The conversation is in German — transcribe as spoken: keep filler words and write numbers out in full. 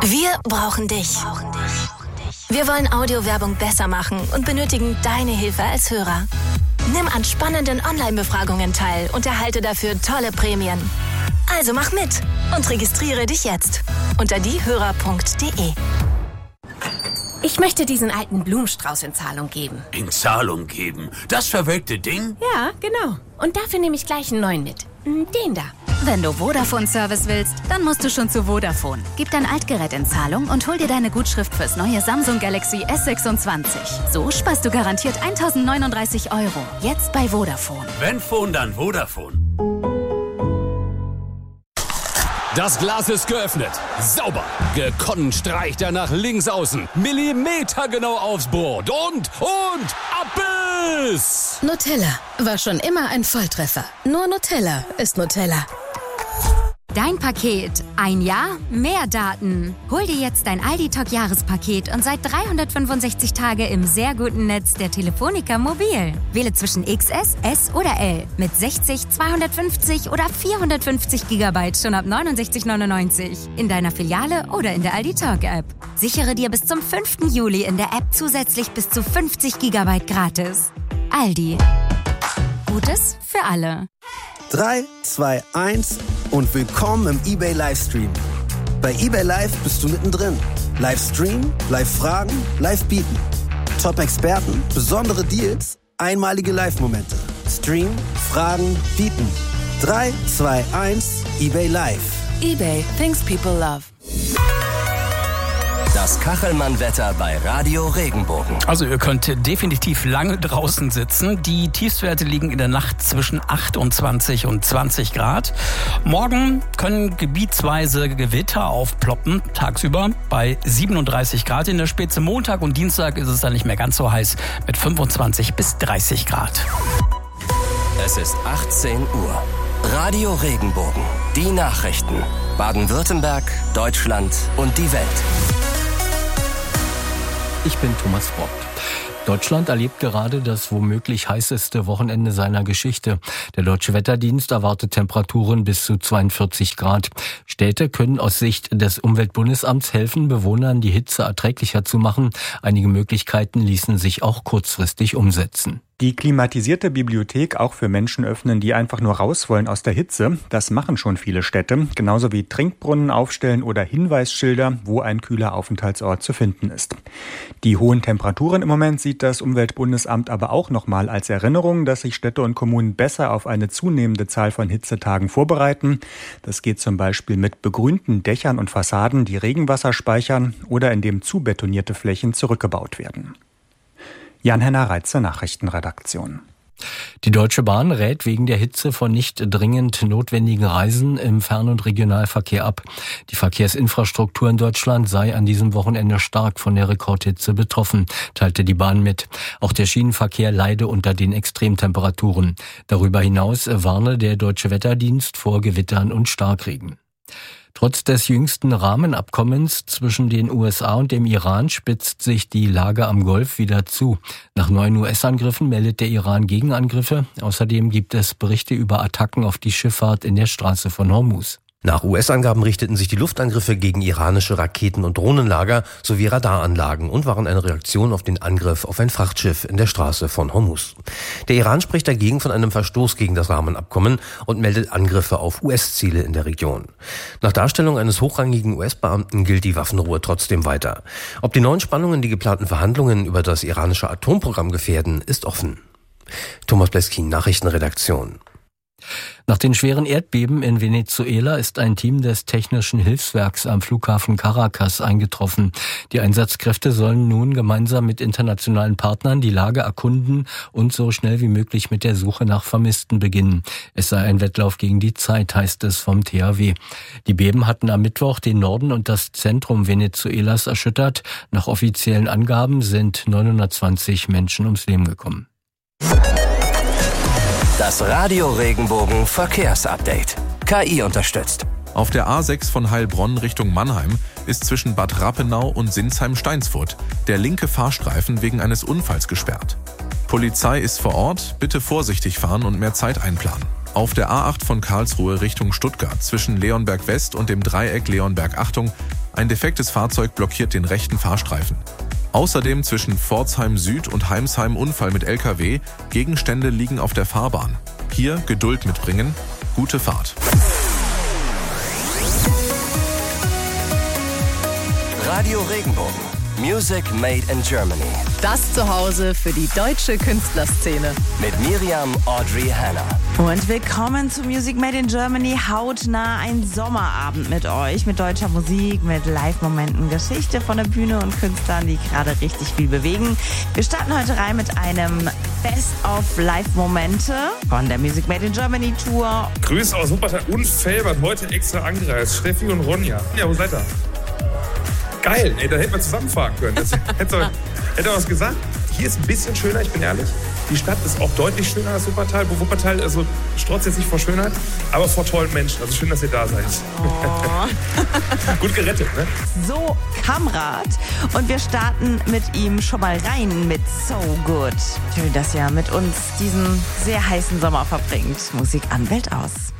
Wir brauchen dich. Wir wollen Audiowerbung besser machen und benötigen deine Hilfe als Hörer. Nimm an spannenden Online-Befragungen teil und erhalte dafür tolle Prämien. Also mach mit und registriere dich jetzt unter diehörer punkt de. Ich möchte diesen alten Blumenstrauß in Zahlung geben. In Zahlung geben? Das verwelkte Ding? Ja, genau. Und dafür nehme ich gleich einen neuen mit. Den da. Wenn du Vodafone-Service willst, dann musst du schon zu Vodafone. Gib dein Altgerät in Zahlung und hol dir deine Gutschrift fürs neue Samsung Galaxy S sechsundzwanzig. So sparst du garantiert eintausendneununddreißig Euro. Jetzt bei Vodafone. Wenn Phone, dann Vodafone. Das Glas ist geöffnet. Sauber. Gekonnt streicht er nach links außen. Millimetergenau aufs Brot. Und, und, Abbiss! Nutella war schon immer ein Volltreffer. Nur Nutella ist Nutella. Dein Paket. Ein Jahr, mehr Daten. Hol dir jetzt dein Aldi-Talk-Jahrespaket und sei dreihundertfünfundsechzig Tage im sehr guten Netz der Telefonica Mobil. Wähle zwischen X S, S oder L mit sechzig, zweihundertfünfzig oder vierhundertfünfzig Gigabyte schon ab neunundsechzig neunundneunzig in deiner Filiale oder in der Aldi-Talk-App. Sichere dir bis zum fünften Juli in der App zusätzlich bis zu fünfzig Gigabyte gratis. Aldi. Gutes für alle. drei, zwei, eins und willkommen im eBay Livestream. Bei eBay Live bist du mittendrin. Live streamen, live fragen, live bieten. Top-Experten, besondere Deals, einmalige Live-Momente. Stream, fragen, bieten. drei, zwei, eins, eBay Live. eBay, things people love. Das Kachelmann-Wetter bei Radio Regenbogen. Also ihr könnt definitiv lange draußen sitzen. Die Tiefstwerte liegen in der Nacht zwischen achtundzwanzig und zwanzig Grad. Morgen können gebietsweise Gewitter aufploppen, tagsüber bei siebenunddreißig Grad in der Spitze. Montag und Dienstag ist es dann nicht mehr ganz so heiß mit fünfundzwanzig bis dreißig Grad. Es ist achtzehn Uhr. Radio Regenbogen. Die Nachrichten. Baden-Württemberg, Deutschland und die Welt. Ich bin Thomas Frock. Deutschland erlebt gerade das womöglich heißeste Wochenende seiner Geschichte. Der Deutsche Wetterdienst erwartet Temperaturen bis zu zweiundvierzig Grad. Städte können aus Sicht des Umweltbundesamts helfen, Bewohnern die Hitze erträglicher zu machen. Einige Möglichkeiten ließen sich auch kurzfristig umsetzen. Die klimatisierte Bibliothek auch für Menschen öffnen, die einfach nur raus wollen aus der Hitze. Das machen schon viele Städte. Genauso wie Trinkbrunnen aufstellen oder Hinweisschilder, wo ein kühler Aufenthaltsort zu finden ist. Die hohen Temperaturen im Moment sieht das Umweltbundesamt aber auch nochmal als Erinnerung, dass sich Städte und Kommunen besser auf eine zunehmende Zahl von Hitzetagen vorbereiten. Das geht zum Beispiel mit begrünten Dächern und Fassaden, die Regenwasser speichern oder indem zubetonierte Flächen zurückgebaut werden. Jan-Henner Reitzer, Nachrichtenredaktion. Die Deutsche Bahn rät wegen der Hitze von nicht dringend notwendigen Reisen im Fern- und Regionalverkehr ab. Die Verkehrsinfrastruktur in Deutschland sei an diesem Wochenende stark von der Rekordhitze betroffen, teilte die Bahn mit. Auch der Schienenverkehr leide unter den Extremtemperaturen. Darüber hinaus warne der Deutsche Wetterdienst vor Gewittern und Starkregen. Trotz des jüngsten Rahmenabkommens zwischen den U S A und dem Iran spitzt sich die Lage am Golf wieder zu. Nach neuen U S-Angriffen meldet der Iran Gegenangriffe. Außerdem gibt es Berichte über Attacken auf die Schifffahrt in der Straße von Hormuz. Nach U S-Angaben richteten sich die Luftangriffe gegen iranische Raketen- und Drohnenlager sowie Radaranlagen und waren eine Reaktion auf den Angriff auf ein Frachtschiff in der Straße von Hormuz. Der Iran spricht dagegen von einem Verstoß gegen das Rahmenabkommen und meldet Angriffe auf U S-Ziele in der Region. Nach Darstellung eines hochrangigen U S-Beamten gilt die Waffenruhe trotzdem weiter. Ob die neuen Spannungen die geplanten Verhandlungen über das iranische Atomprogramm gefährden, ist offen. Thomas Bleskin, Nachrichtenredaktion. Nach den schweren Erdbeben in Venezuela ist ein Team des Technischen Hilfswerks am Flughafen Caracas eingetroffen. Die Einsatzkräfte sollen nun gemeinsam mit internationalen Partnern die Lage erkunden und so schnell wie möglich mit der Suche nach Vermissten beginnen. Es sei ein Wettlauf gegen die Zeit, heißt es vom T H W. Die Beben hatten am Mittwoch den Norden und das Zentrum Venezuelas erschüttert. Nach offiziellen Angaben sind neunhundertzwanzig Menschen ums Leben gekommen. Das Radio Regenbogen Verkehrsupdate. K I unterstützt. Auf der A sechs von Heilbronn Richtung Mannheim ist zwischen Bad Rappenau und Sinsheim-Steinsfurt der linke Fahrstreifen wegen eines Unfalls gesperrt. Polizei ist vor Ort, bitte vorsichtig fahren und mehr Zeit einplanen. Auf der A acht von Karlsruhe Richtung Stuttgart zwischen Leonberg West und dem Dreieck Leonberg-Achtung Ein defektes Fahrzeug blockiert den rechten Fahrstreifen. Außerdem zwischen Pforzheim Süd und Heimsheim Unfall mit L K W. Gegenstände liegen auf der Fahrbahn. Hier Geduld mitbringen. Gute Fahrt. Radio Regenbogen. Music made in Germany. Das Zuhause für die deutsche Künstlerszene. Mit Miriam Audrey Hanna. Und willkommen zu Music Made in Germany. Hautnah ein Sommerabend mit euch. Mit deutscher Musik, mit Live-Momenten, Geschichte von der Bühne und Künstlern, die gerade richtig viel bewegen. Wir starten heute rein mit einem Best of Live-Momente von der Music Made in Germany Tour. Grüße aus Wuppertal und Felbert. Heute extra angereist. Steffi und Ronja. Ja, wo seid ihr? Geil, ey, da hätten wir zusammenfahren können. Das hätte er was gesagt. Hier ist ein bisschen schöner, ich bin ehrlich. Die Stadt ist auch deutlich schöner als Wuppertal. Wo Wuppertal, also strotzt jetzt nicht vor Schönheit, aber vor tollen Menschen. Also schön, dass ihr da seid. Oh. Gut gerettet, ne? So, Kamrat. Und wir starten mit ihm schon mal rein mit So Good. Schön, dass ihr mit uns diesen sehr heißen Sommer verbringt. Musik an, Welt aus.